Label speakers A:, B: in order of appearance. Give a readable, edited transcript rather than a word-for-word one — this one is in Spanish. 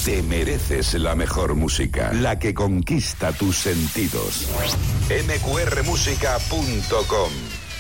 A: Te mereces la mejor música, la que conquista tus sentidos. mqrmusica.com